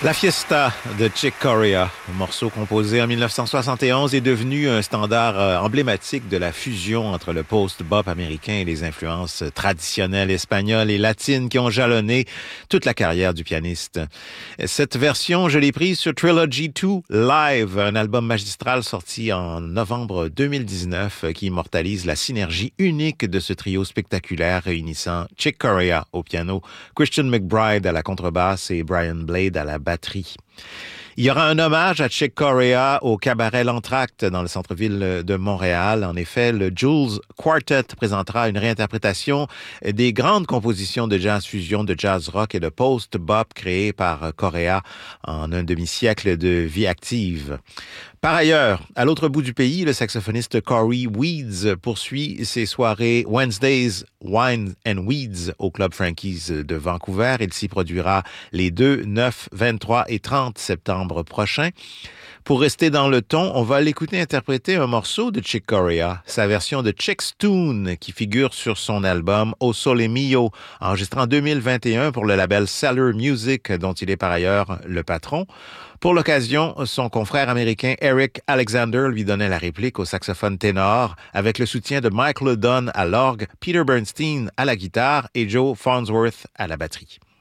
La Fiesta de Chick Corea, un morceau composé en 1971, est devenu un standard emblématique de la fusion entre le post-bop américain et les influences traditionnelles espagnoles et latines qui ont jalonné toute la carrière du pianiste. Cette version, je l'ai prise sur Trilogy 2 Live, un album magistral sorti en novembre 2019 qui immortalise la synergie unique de ce trio spectaculaire réunissant Chick Corea au piano, Christian McBride à la contrebasse et Brian Blade à la batterie. Il y aura un hommage à Chick Corea au cabaret L'Entracte dans le centre-ville de Montréal. En effet, le Jules Quartet présentera une réinterprétation des grandes compositions de jazz fusion, de jazz rock et de post-bop créées par Corea en un demi-siècle de vie active. Par ailleurs, à l'autre bout du pays, le saxophoniste Corey Weeds poursuit ses soirées Wednesdays Wine and Weeds au Club Frankie's de Vancouver. Il s'y produira les 2, 9, 23 et 30 septembre prochains. Pour rester dans le ton, on va l'écouter interpréter un morceau de Chick Corea, sa version de Chick's Tune qui figure sur son album O Sole Mio, enregistré en 2021 pour le label Cellar Music, dont il est par ailleurs le patron. Pour l'occasion, son confrère américain Eric Alexander lui donnait la réplique au saxophone ténor avec le soutien de Mike Ledon à l'orgue, Peter Bernstein à la guitare et Joe Farnsworth à la batterie.